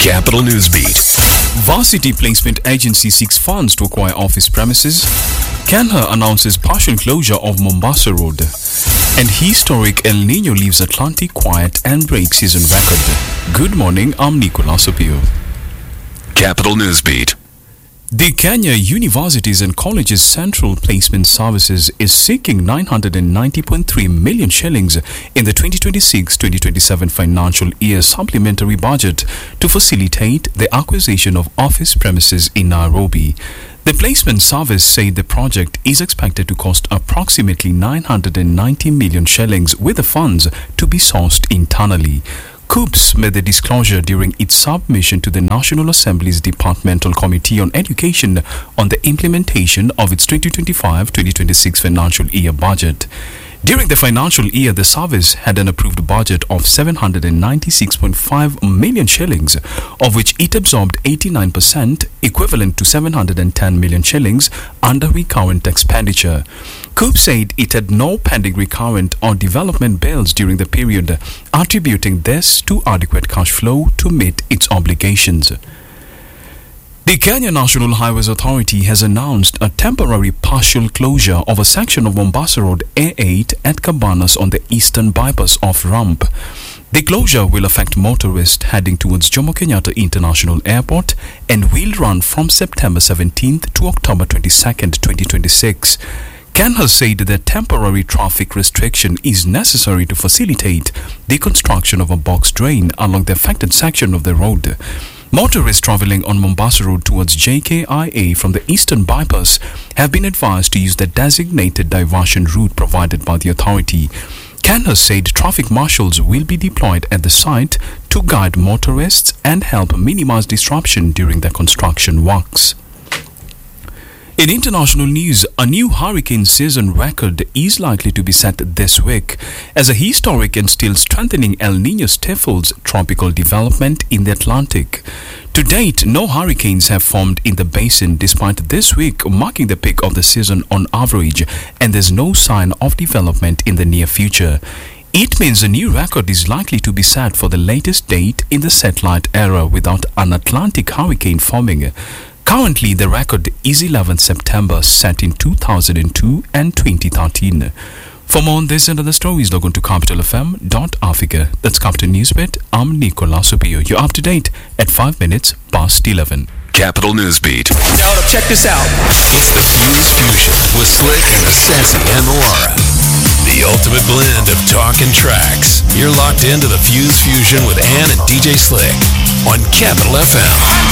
Capital Newsbeat. Varsity Placement Agency seeks funds to acquire office premises. Kanha announces partial closure of Mombasa Road. And historic El Nino leaves Atlantic quiet and breaks season record. Good morning, I'm Nicolas Opio. Capital Newsbeat. The Kenya Universities and Colleges Central Placement Services is seeking 990.3 million shillings in the 2026-2027 financial year supplementary budget to facilitate the acquisition of office premises in Nairobi. The placement service said the project is expected to cost approximately 990 million shillings, with the funds to be sourced internally. COOPS made the disclosure during its submission to the National Assembly's Departmental Committee on Education on the implementation of its 2025-2026 financial year budget. During the financial year, the service had an approved budget of 796.5 million shillings, of which it absorbed 89%, equivalent to 710 million shillings, under recurrent expenditure. COOPS said it had no pending recurrent or development bills during the period, attributing this to adequate cash flow to meet its obligations. The Kenya National Highways Authority has announced a temporary partial closure of a section of Mombasa Road A8 at Cabanas on the eastern bypass off-ramp. The closure will affect motorists heading towards Jomo Kenyatta International Airport and will run from September 17th to October 22nd, 2026. Ken has said that temporary traffic restriction is necessary to facilitate the construction of a box drain along the affected section of the road. Motorists travelling on Mombasa Road towards JKIA from the eastern bypass have been advised to use the designated diversion route provided by the authority. Ken has said traffic marshals will be deployed at the site to guide motorists and help minimize disruption during the construction works. In international news, a new hurricane season record is likely to be set this week as a historic and still strengthening El Nino stifles tropical development in the Atlantic. To date, no hurricanes have formed in the basin despite this week marking the peak of the season on average, and there's no sign of development in the near future. It means a new record is likely to be set for the latest date in the satellite era without an Atlantic hurricane forming. Currently, the record is 11th September, set in 2002 and 2013. For more on this and other stories, log on to capitalfm.africa. That's Capital Newsbeat. I'm Nicolas Opio. You're up to date at 5 minutes past 11. Capital Newsbeat. Now, check this out. It's the Fuse Fusion with Slick and Assassi and Laura. The ultimate blend of talk and tracks. You're locked into the Fuse Fusion with Ann and DJ Slick on Capital FM.